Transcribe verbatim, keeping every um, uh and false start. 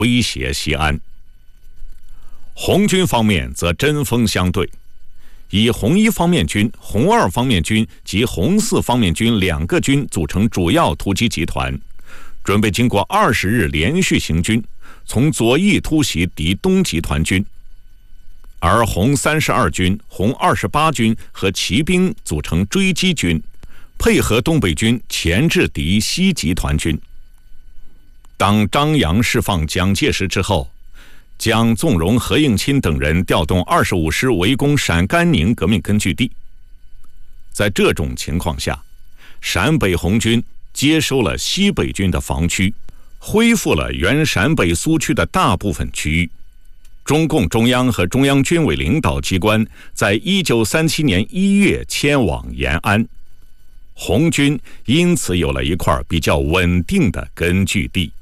威胁西安。红军方面则针锋相对，以红一方面军、红二方面军及红四方面军两个军组成主要突击集团，准备经过二十日连续行军，从左翼突袭敌东集团军。而红三十二军、红二十八军和骑兵组成追击军，配合东北军钳制敌西集团军。当张杨释放蒋介石之后，将纵容何应钦等人调动二十五师围攻陕甘宁革命根据地。在这种情况下，陕北红军接收了西北军的防区，恢复了原陕北苏区的大部分区域。中共中央和中央军委领导机关在一九三七年一月迁往延安，红军因此有了一块比较稳定的根据地。